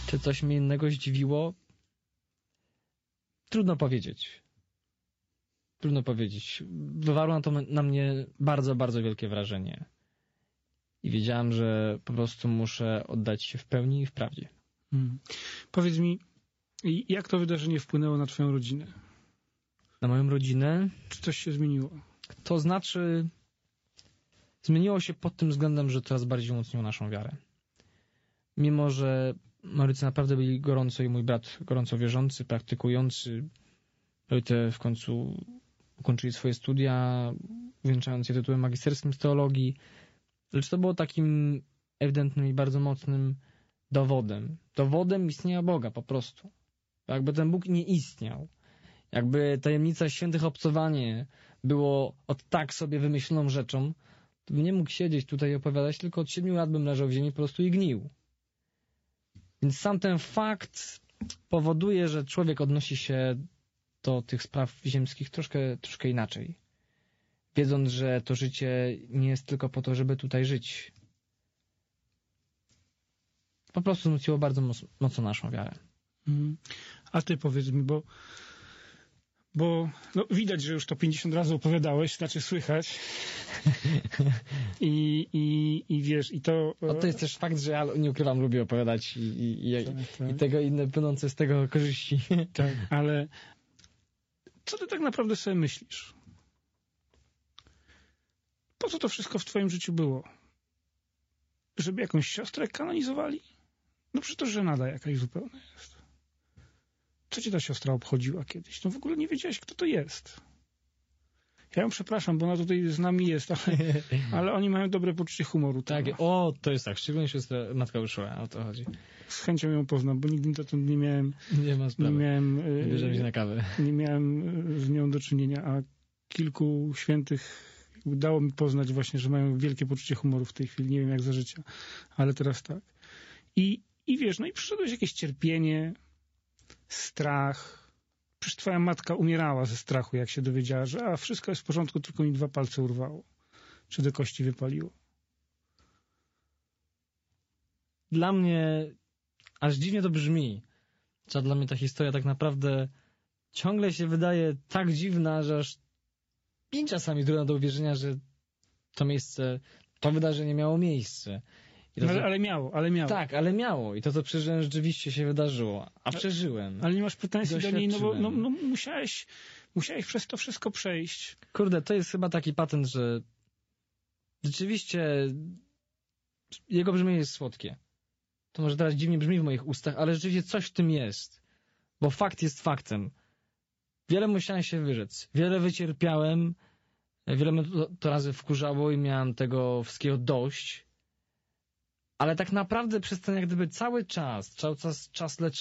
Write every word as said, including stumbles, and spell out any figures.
Czy coś mnie innego zdziwiło? Trudno powiedzieć. Trudno powiedzieć. Wywarło na to na mnie bardzo, bardzo wielkie wrażenie. I wiedziałem, że po prostu muszę oddać się w pełni i w prawdzie. Hmm. Powiedz mi, jak to wydarzenie wpłynęło na twoją rodzinę? Na moją rodzinę? Czy coś się zmieniło? To znaczy, zmieniło się pod tym względem, że coraz bardziej umocniło naszą wiarę. Mimo że moi rodzice naprawdę byli gorąco i mój brat gorąco wierzący, praktykujący, rodzice w końcu ukończyli swoje studia, uwieńczając je tytułem magisterskim z teologii, lecz to było takim ewidentnym i bardzo mocnym dowodem. Dowodem istnienia Boga po prostu. Jakby ten Bóg nie istniał. Jakby tajemnica świętych obcowanie było od tak sobie wymyśloną rzeczą, to bym nie mógł siedzieć tutaj i opowiadać, tylko od siedmiu lat bym leżał w ziemi po prostu i gnił. Więc sam ten fakt powoduje, że człowiek odnosi się do tych spraw ziemskich troszkę, troszkę inaczej. Wiedząc, że to życie nie jest tylko po to, żeby tutaj żyć. Po prostu wzmocniło bardzo mocno naszą wiarę. Mm. A ty powiedz mi, bo bo no, widać, że już to pięćdziesiąt razy opowiadałeś, znaczy słychać. I, i, i wiesz, i to... No to jest też fakt, że ja nie ukrywam, lubię opowiadać i, i, i, tak, tak. i tego inne płynące z tego korzyści. Tak, ale co ty tak naprawdę sobie myślisz? Po co to wszystko w twoim życiu było? Żeby jakąś siostrę kanonizowali? No przecież to żenada jakaś zupełnie jest. Co cię ta siostra obchodziła kiedyś? No w ogóle nie wiedziałeś, kto to jest. Ja ją przepraszam, bo ona tutaj z nami jest, ale, ale oni mają dobre poczucie humoru. Tak, o, to jest tak, szczególnie siostra Matka Urszula, o to chodzi. Z chęcią ją poznam, bo nigdy dotąd nie miałem... Nie ma sprawy. Nie miałem, nie bierzemy się na kawę. Nie miałem z nią do czynienia, a kilku świętych udało mi poznać właśnie, że mają wielkie poczucie humoru w tej chwili. Nie wiem jak za życia, ale teraz tak. I, i wiesz, no i przyszedłeś jakieś cierpienie, strach. Przecież twoja matka umierała ze strachu, jak się dowiedziała, że a wszystko jest w porządku, tylko mi dwa palce urwało. Czy do kości wypaliło. Dla mnie aż dziwnie to brzmi. Czy dla mnie ta historia tak naprawdę ciągle się wydaje tak dziwna, że aż mi czasami trudno do uwierzenia, że to miejsce, to wydarzenie miało miejsce. No, ale, ale miało, ale miało. Tak, ale miało. I to, co przeżyłem, rzeczywiście się wydarzyło. A przeżyłem. Ale nie masz pretensji do niej, no bo no, no, musiałeś, musiałeś przez to wszystko przejść. Kurde, to jest chyba taki patent, że rzeczywiście jego brzmienie jest słodkie. To może teraz dziwnie brzmi w moich ustach, ale rzeczywiście coś w tym jest. Bo fakt jest faktem. Wiele musiałem się wyrzec. Wiele wycierpiałem. Wiele mnie to, to razy wkurzało i miałem tego wszystkiego dość. Ale tak naprawdę przez ten jak gdyby cały czas, cały czas, czas leczenia,